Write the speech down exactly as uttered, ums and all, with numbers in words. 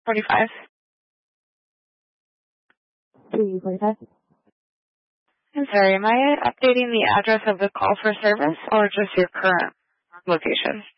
forty-five. two forty-five. I'm sorry, am I updating the address of the call for service or just your current location?